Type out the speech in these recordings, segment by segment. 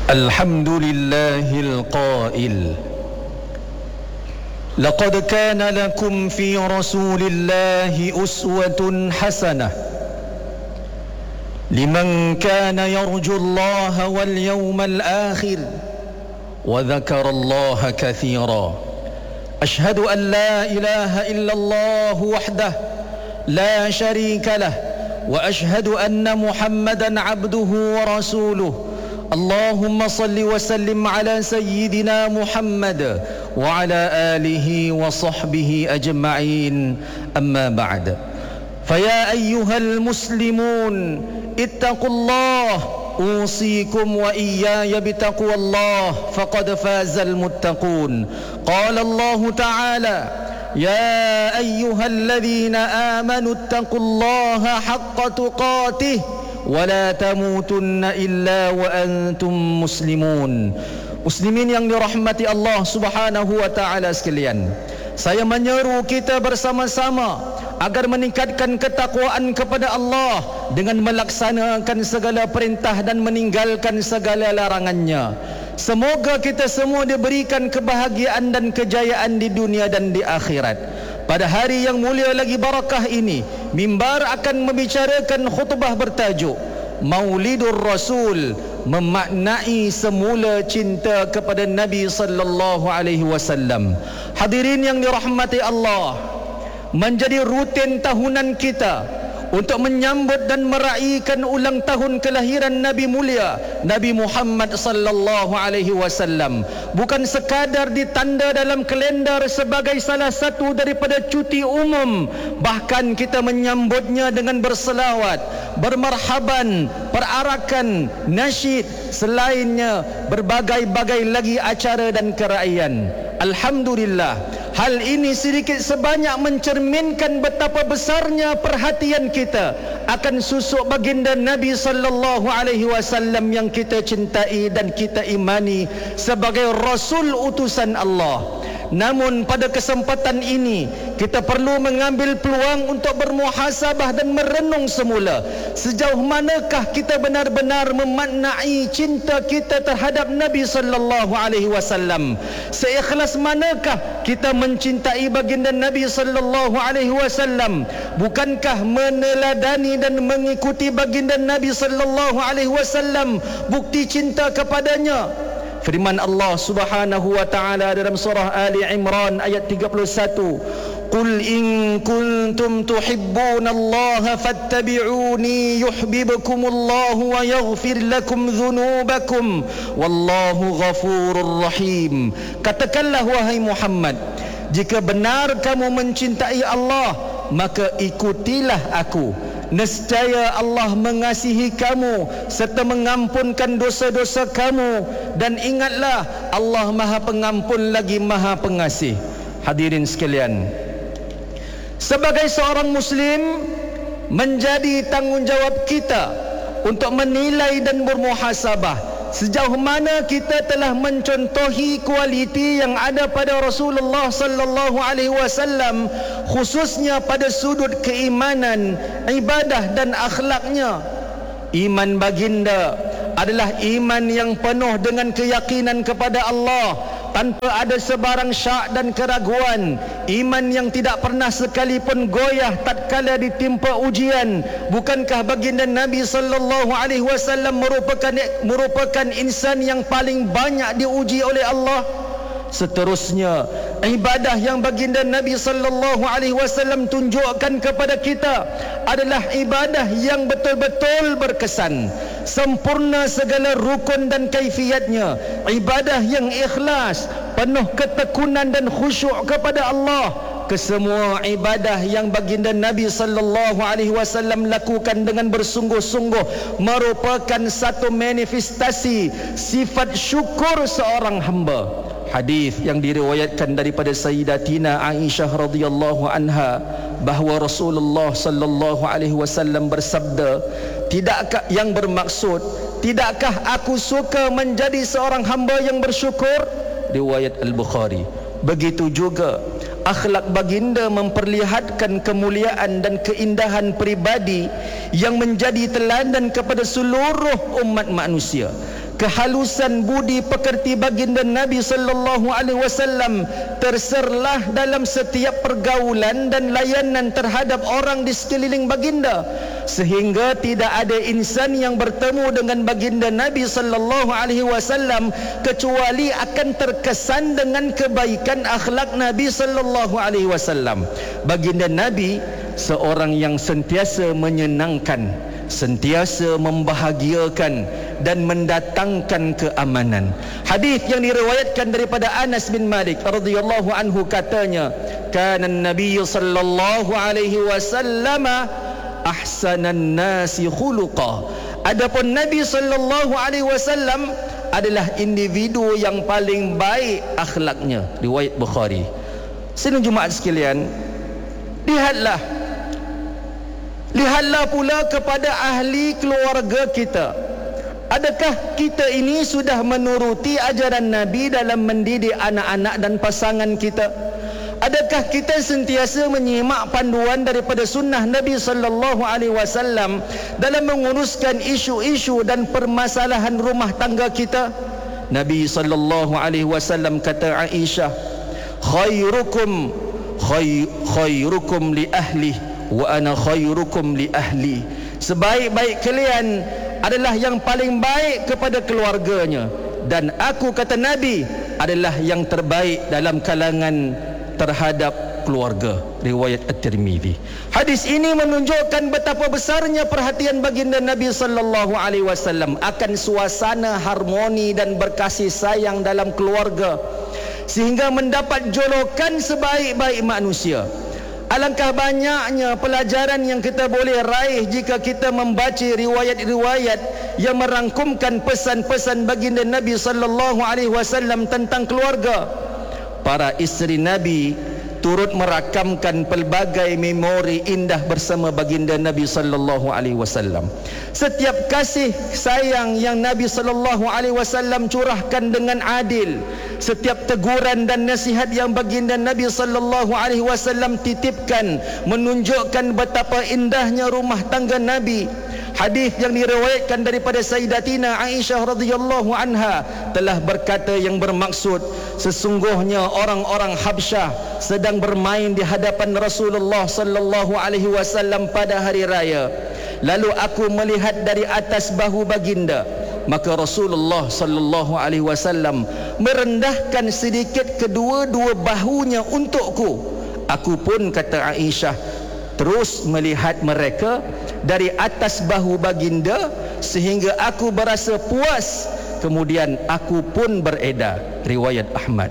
الحمد لله القائل لقد كان لكم في رسول الله أسوة حسنة لمن كان يرجو الله واليوم الآخر وذكر الله كثيرا أشهد أن لا إله إلا الله وحده لا شريك له وأشهد أن محمدا عبده ورسوله اللهم صل وسلم على سيدنا محمد وعلى آله وصحبه أجمعين أما بعد فيا أيها المسلمون اتقوا الله أوصيكم وإياي بتقوى الله فقد فاز المتقون قال الله تعالى يا أيها الذين آمنوا اتقوا الله حق تقاته ولا تموتن إلا وأنتم مسلمون. Muslimin yang dirahmati Allah Subhanahu wa taala sekalian, saya menyeru kita bersama-sama agar meningkatkan ketakwaan kepada Allah dengan melaksanakan segala perintah dan meninggalkan segala larangannya. Semoga kita semua diberikan kebahagiaan dan kejayaan di dunia dan di akhirat. Pada hari yang mulia lagi barakah ini, mimbar akan membicarakan khutbah bertajuk Maulidur Rasul, memaknai semula cinta kepada Nabi sallallahu alaihi wasallam. Hadirin yang dirahmati Allah, menjadi rutin tahunan kita untuk menyambut dan meraihkan ulang tahun kelahiran Nabi mulia Nabi Muhammad sallallahu alaihi wasallam bukan sekadar ditanda dalam kalender sebagai salah satu daripada cuti umum, bahkan kita menyambutnya dengan berselawat, bermarhaban, perarakan, nasyid, selainnya berbagai-bagai lagi acara dan keraian. Alhamdulillah, hal ini sedikit sebanyak mencerminkan betapa besarnya perhatian kita akan susuk baginda Nabi sallallahu alaihi wasallam yang kita cintai dan kita imani sebagai rasul utusan Allah. Namun pada kesempatan ini kita perlu mengambil peluang untuk bermuhasabah dan merenung semula sejauh manakah kita benar-benar memaknai cinta kita terhadap Nabi sallallahu alaihi wasallam. Seikhlas manakah kita mencintai baginda Nabi sallallahu alaihi wasallam? Bukankah meneladani dan mengikuti baginda Nabi sallallahu alaihi wasallam bukti cinta kepadanya? Firman Allah Subhanahu wa taala dalam surah Ali Imran ayat 31, "Qul in kuntum tuhibbunallaha fattabi'uni yuhibbukumullahu wa yaghfir lakum dhunubakum wallahu ghafurur rahim." Katakanlah wahai Muhammad, jika benar kamu mencintai Allah, maka ikutilah aku. Nescaya Allah mengasihi kamu serta mengampunkan dosa-dosa kamu, dan ingatlah Allah Maha Pengampun lagi Maha Pengasih. Hadirin sekalian, sebagai seorang Muslim, menjadi tanggungjawab kita untuk menilai dan bermuhasabah sejauh mana kita telah mencontohi kualiti yang ada pada Rasulullah sallallahu alaihi wasallam, khususnya pada sudut keimanan, ibadah dan akhlaknya. Iman baginda adalah iman yang penuh dengan keyakinan kepada Allah tanpa ada sebarang syak dan keraguan, iman yang tidak pernah sekalipun goyah tatkala ditimpa ujian. Bukankah baginda Nabi sallallahu alaihi wasallam merupakan insan yang paling banyak diuji oleh Allah? Seterusnya, ibadah yang baginda Nabi sallallahu alaihi wasallam tunjukkan kepada kita adalah ibadah yang betul-betul berkesan, sempurna segala rukun dan kaifiatnya, ibadah yang ikhlas, penuh ketekunan dan khusyuk kepada Allah. Kesemua ibadah yang baginda Nabi sallallahu alaihi wasallam lakukan dengan bersungguh-sungguh merupakan satu manifestasi sifat syukur seorang hamba. Hadis yang diriwayatkan daripada Sayyidatina Aisyah radhiyallahu anha bahawa Rasulullah sallallahu alaihi wasallam bersabda, tidakkah yang bermaksud, tidakkah aku suka menjadi seorang hamba yang bersyukur? Riwayat Al-Bukhari. Begitu juga akhlak baginda memperlihatkan kemuliaan dan keindahan pribadi yang menjadi teladan kepada seluruh umat manusia. kehalusan budi pekerti baginda Nabi sallallahu alaihi wasallam terserlah dalam setiap pergaulan dan layanan terhadap orang di sekeliling baginda, sehingga tidak ada insan yang bertemu dengan baginda Nabi sallallahu alaihi wasallam kecuali akan terkesan dengan kebaikan akhlak Nabi sallallahu alaihi wasallam. Baginda Nabi seorang yang sentiasa menyenangkan, sentiasa membahagiakan dan mendatangkan keamanan. Hadis yang diriwayatkan daripada Anas bin Malik radhiyallahu anhu katanya, kana an-nabiy sallallahu alaihi wasallam ahsanan nasi khuluqa. Adapun Nabi sallallahu alaihi wasallam adalah individu yang paling baik akhlaknya. Riwayat Bukhari. Sidang Jumaat sekalian, lihatlah pula kepada ahli keluarga kita. Adakah kita ini sudah menuruti ajaran Nabi dalam mendidik anak-anak dan pasangan kita? Adakah kita sentiasa menyimak panduan daripada sunnah Nabi sallallahu alaihi wasallam dalam menguruskan isu-isu dan permasalahan rumah tangga kita? Nabi sallallahu alaihi wasallam kata Aisyah, khairukum li ahli wa ana khairukum li ahli. Sebaik-baik kalian adalah yang paling baik kepada keluarganya, dan aku, kata Nabi, adalah yang terbaik dalam kalangan terhadap keluarga. Riwayat At-Tirmidzi. Hadis ini menunjukkan betapa besarnya perhatian baginda Nabi sallallahu alaihi wasallam akan suasana harmoni dan berkasih sayang dalam keluarga, sehingga mendapat julukan sebaik-baik manusia. Alangkah banyaknya pelajaran yang kita boleh raih jika kita membaca riwayat-riwayat yang merangkumkan pesan-pesan baginda Nabi sallallahu alaihi wasallam tentang keluarga. Para isteri Nabi turut merakamkan pelbagai memori indah bersama baginda Nabi sallallahu alaihi wasallam. Setiap kasih sayang yang Nabi sallallahu alaihi wasallam curahkan dengan adil, setiap teguran dan nasihat yang baginda Nabi sallallahu alaihi wasallam titipkan menunjukkan betapa indahnya rumah tangga Nabi. Hadis yang diriwayatkan daripada Sayyidatina Aisyah radhiyallahu anha telah berkata yang bermaksud, sesungguhnya orang-orang Habsyah sedang bermain di hadapan Rasulullah sallallahu alaihi wasallam pada hari raya. Lalu aku melihat dari atas bahu baginda, maka Rasulullah sallallahu alaihi wasallam merendahkan sedikit kedua-dua bahunya untukku. Aku pun, kata Aisyah, terus melihat mereka dari atas bahu baginda sehingga aku berasa puas, kemudian aku pun beredar. Riwayat Ahmad.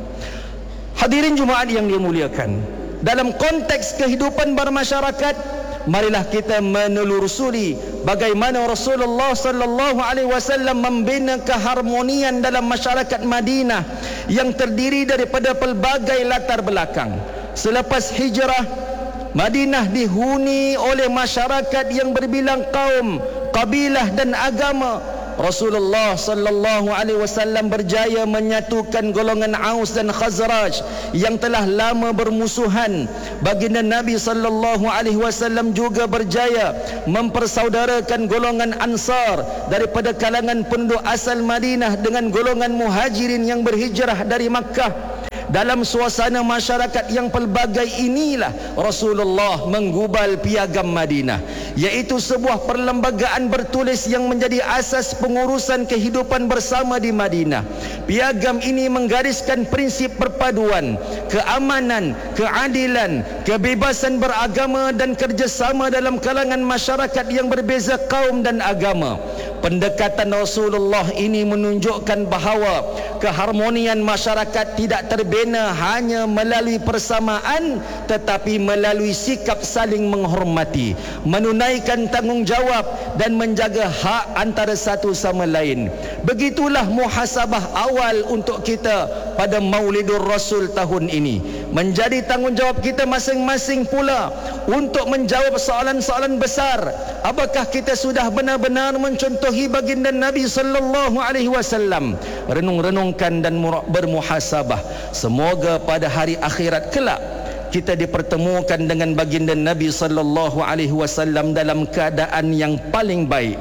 Hadirin Jumaat yang dimuliakan, dalam konteks kehidupan bermasyarakat, marilah kita menelusuri bagaimana Rasulullah sallallahu alaihi wasallam membina keharmonian dalam masyarakat Madinah yang terdiri daripada pelbagai latar belakang. Selepas hijrah, Madinah dihuni oleh masyarakat yang berbilang kaum, kabilah dan agama. Rasulullah sallallahu alaihi wasallam berjaya menyatukan golongan Aus dan Khazraj yang telah lama bermusuhan. Baginda Nabi sallallahu alaihi wasallam juga berjaya mempersaudarakan golongan Ansar daripada kalangan penduduk asal Madinah dengan golongan Muhajirin yang berhijrah dari Makkah. Dalam suasana masyarakat yang pelbagai inilah Rasulullah menggubal piagam Madinah, iaitu sebuah perlembagaan bertulis yang menjadi asas pengurusan kehidupan bersama di Madinah. Piagam ini menggariskan prinsip perpaduan, keamanan, keadilan, kebebasan beragama dan kerjasama dalam kalangan masyarakat yang berbeza kaum dan agama. Pendekatan Rasulullah ini menunjukkan bahawa keharmonian masyarakat tidak terbina hanya melalui persamaan, tetapi melalui sikap saling menghormati, menunaikan tanggungjawab dan menjaga hak antara satu sama lain. Begitulah muhasabah awal untuk kita pada Maulidur Rasul tahun ini. Menjadi tanggungjawab kita masing-masing pula untuk menjawab soalan-soalan besar. Apakah kita sudah benar-benar mencontohi baginda Nabi sallallahu alaihi wasallam? Renung-renungkan dan bermuhasabah. Semoga pada hari akhirat kelak kita dipertemukan dengan baginda Nabi sallallahu alaihi wasallam dalam keadaan yang paling baik,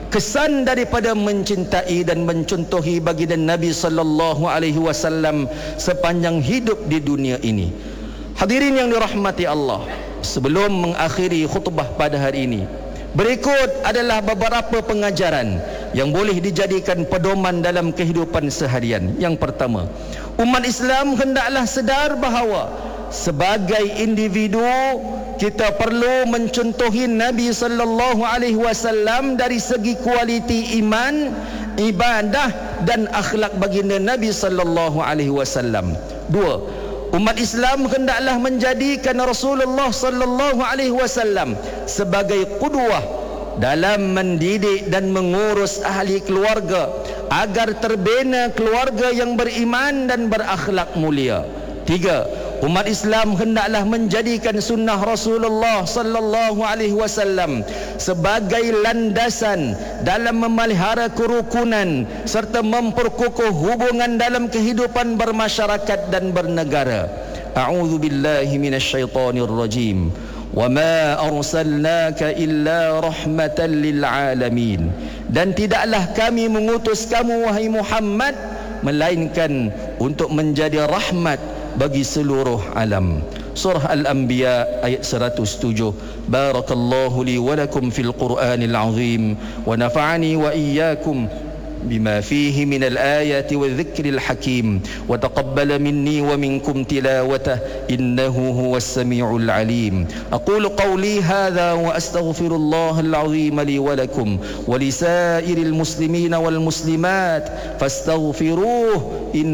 kesan daripada mencintai dan mencontohi baginda Nabi sallallahu alaihi wasallam sepanjang hidup di dunia ini. Hadirin yang dirahmati Allah, sebelum mengakhiri khutbah pada hari ini, berikut adalah beberapa pengajaran yang boleh dijadikan pedoman dalam kehidupan seharian. Yang pertama, umat Islam hendaklah sedar bahawa sebagai individu kita perlu mencontohi Nabi sallallahu alaihi wasallam dari segi kualiti iman, ibadah dan akhlak baginda Nabi sallallahu alaihi wasallam. Dua, umat Islam hendaklah menjadikan Rasulullah sallallahu alaihi wasallam sebagai qudwah dalam mendidik dan mengurus ahli keluarga agar terbina keluarga yang beriman dan berakhlak mulia. Tiga, umat Islam hendaklah menjadikan sunnah Rasulullah sallallahu alaihi wasallam sebagai landasan dalam memelihara kerukunan serta memperkukuh hubungan dalam kehidupan bermasyarakat dan bernegara. A'udzu billahi minasyaitonir rajim. Wa ma arsalnaka illa rahmatan lil alamin. Dan tidaklah kami mengutus kamu wahai Muhammad melainkan untuk menjadi rahmat bagi seluruh alam. Surah Al-Anbiya ayat 107. Barakallahu li wa lakum fil Qur'anil azim wa nafa'ani wa iyyakum بما فيه من الآيات والذكر الحكيم وتقبل مني ومنكم تلاوته إنه هو السميع العليم. أقول قولي هذا وأستغفر الله العظيم لي ولكم ولسائر المسلمين والمسلمات فاستغفروه